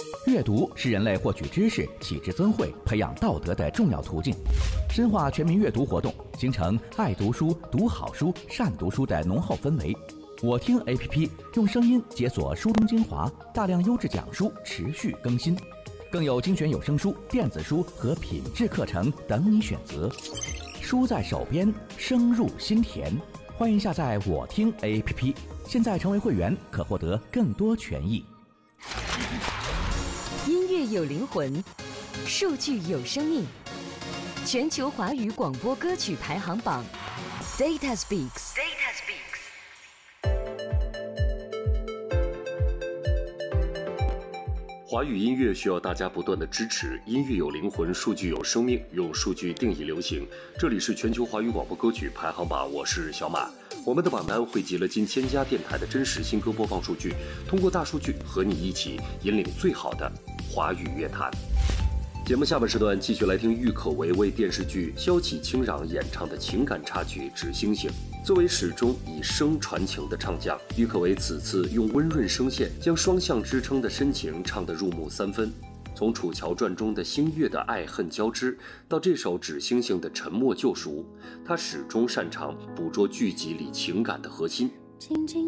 阅读是人类获取知识、启智增慧、培养道德的重要途径。深化全民阅读活动，形成爱读书、读好书、善读书的浓厚氛围。我听 APP 用声音解锁书中精华，大量优质讲书持续更新，更有精选有声书、电子书和品质课程等你选择。书在手边，声入心田。欢迎下载我听 APP， 现在成为会员可获得更多权益。 音乐有灵魂，数据有生命。全球华语广播歌曲排行榜 Data Speaks。 华语音乐需要大家不断的支持，音乐有灵魂，数据有生命，用数据定义流行。这里是全球华语广播歌曲排行榜，我是小马。我们的榜单汇集了近1000家电台的真实新歌播放数据，通过大数据和你一起引领最好的华语乐坛。节目下半时段继续来听郁可唯为电视剧《萧启清壤》演唱的情感插曲《纸星星》。作为始终以声传情的唱将，郁可唯此次用温润声线将双向支撑的深情唱得入木三分。从《楚乔传》中的星月的爱恨交织，到这首《纸星星》的沉默救赎，他始终擅长捕捉剧集里情感的核心。 轻轻